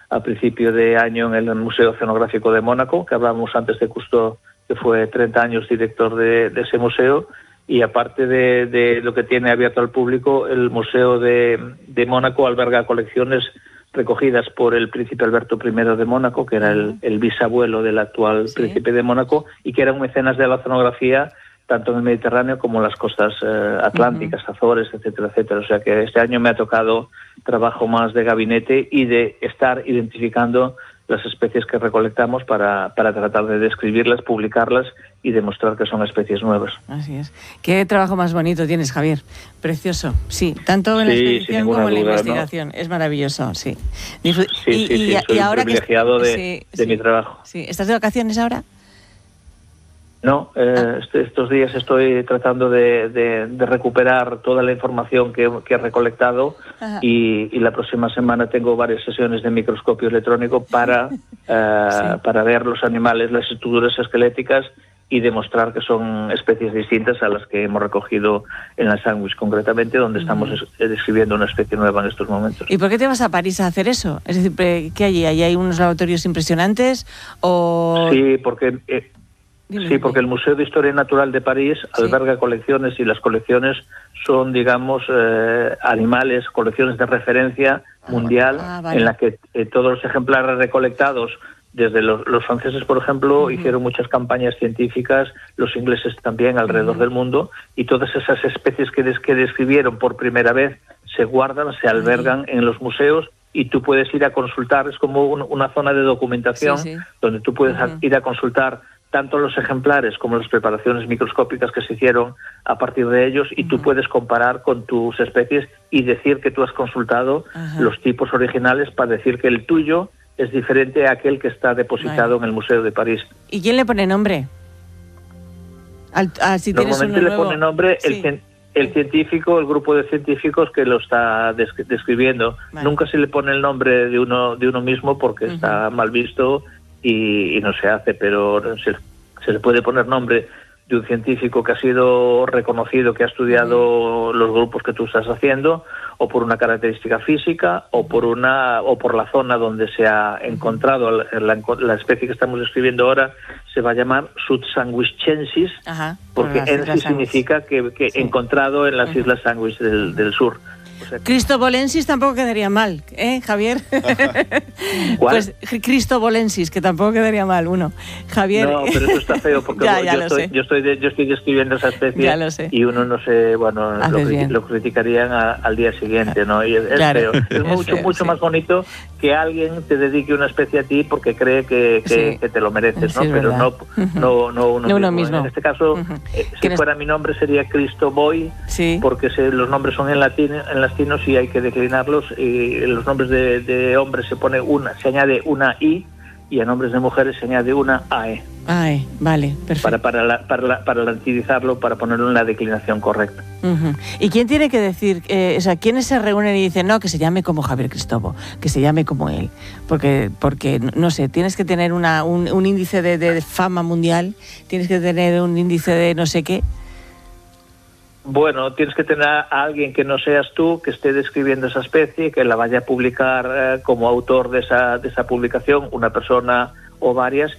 a principio de año en el Museo Oceanográfico de Mónaco, que hablábamos antes de Cousteau, que fue 30 años director de ese museo, y aparte de lo que tiene abierto al público, el Museo de Mónaco alberga colecciones recogidas por el príncipe Alberto I de Mónaco, que era el bisabuelo del actual príncipe de Mónaco, y que era un mecenas de la oceanografía tanto en el Mediterráneo como en las costas atlánticas, Azores, etcétera, etcétera. O sea que este año me ha tocado trabajo más de gabinete y de estar identificando las especies que recolectamos para tratar de describirlas, publicarlas y demostrar que son especies nuevas. Así es. ¿Qué trabajo más bonito tienes, Javier? Precioso. Sí, tanto en la expedición como en la investigación. ¿No? Es maravilloso, sí. Sí, soy ahora privilegiado de mi trabajo. Sí. ¿Estás de vacaciones ahora? No, estos días estoy tratando de recuperar toda la información que he recolectado y la próxima semana tengo varias sesiones de microscopio electrónico para ver los animales, las estructuras esqueléticas y demostrar que son especies distintas a las que hemos recogido en la Sandwich, concretamente, donde estamos describiendo una especie nueva en estos momentos. ¿Y por qué te vas a París a hacer eso? Es decir, ¿qué allí hay unos laboratorios impresionantes? ¿O...? Sí, porque el Museo de Historia Natural de París alberga colecciones y las colecciones son, digamos, animales, colecciones de referencia mundial, en la que todos los ejemplares recolectados, desde los franceses, por ejemplo, hicieron muchas campañas científicas, los ingleses también alrededor del mundo, y todas esas especies que describieron por primera vez se guardan, se albergan en los museos y tú puedes ir a consultar, es como una zona de documentación donde tú puedes ir a consultar tanto los ejemplares como las preparaciones microscópicas que se hicieron a partir de ellos y tú puedes comparar con tus especies y decir que tú has consultado los tipos originales para decir que el tuyo es diferente a aquel que está depositado en el Museo de París. ¿Y quién le pone nombre? Si Normalmente le pone nombre el científico, el grupo de científicos que lo está describiendo. Nunca se le pone el nombre de uno mismo porque está mal visto y no se hace, pero se le puede poner nombre de un científico que ha sido reconocido, que ha estudiado los grupos que tú estás haciendo, o por una característica física, o por la zona donde se ha encontrado la especie que estamos describiendo ahora. Se va a llamar Sud-Sandwichensis, porque en sí significa que encontrado en las Islas Sandwich del sur. Cristobolensis tampoco quedaría mal, Javier? ¿Cuál? Pues Cristobolensis, que tampoco quedaría mal uno. Javier. No, pero eso está feo porque yo estoy describiendo esa especie y uno no sé, lo criticarían al día siguiente, ¿no? Y es feo. Es mucho más bonito que alguien te dedique una especie a ti porque cree que te lo mereces, ¿no? Pero no uno mismo. En este caso, si fuera mi nombre sería Cristoboy, porque los nombres son en latino y hay que declinarlos, y en los nombres de hombres se añade una I y a nombres de mujeres se añade una AE. AE, vale, perfecto. Para latinizarlo, para ponerlo en la declinación correcta. ¿Y quién tiene que decir, quiénes se reúnen y dicen, no, que se llame como Javier Cristobo, que se llame como él? Porque no sé, tienes que tener un índice de fama mundial, tienes que tener un índice de no sé qué. Bueno, tienes que tener a alguien que no seas tú, que esté describiendo esa especie, que la vaya a publicar como autor de esa publicación, una persona o varias,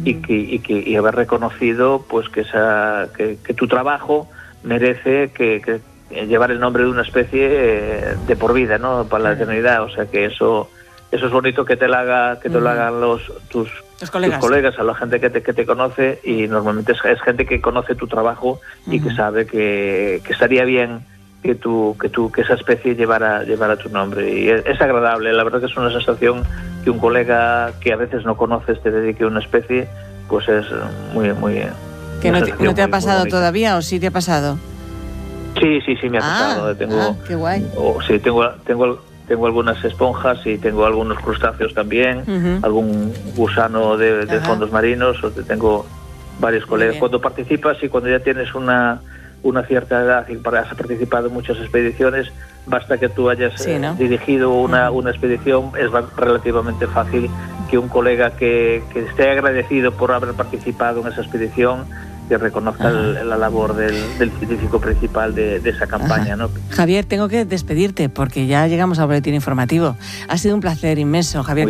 y haber reconocido pues que tu trabajo merece que llevar el nombre de una especie de por vida, ¿no? Para la eternidad. O sea que eso es bonito que te lo hagan tus colegas, a la gente que te conoce, y normalmente es gente que conoce tu trabajo y que sabe que estaría bien que esa especie llevara tu nombre, y es agradable. La verdad que es una sensación que un colega que a veces no conoces te dedique a una especie, pues es muy muy ¿Que no te ha pasado todavía o sí te ha pasado? Sí, me ha pasado. Qué guay. Sí, tengo algunas esponjas y tengo algunos crustáceos también, algún gusano de fondos marinos, tengo varios colegas. Cuando participas y cuando ya tienes una cierta edad y has participado en muchas expediciones, basta que tú hayas dirigido una expedición, es relativamente fácil que un colega que esté agradecido por haber participado en esa expedición, que reconozca la labor del científico principal de esa campaña, ¿no? Javier, tengo que despedirte porque ya llegamos al boletín informativo. Ha sido un placer inmenso, Javier.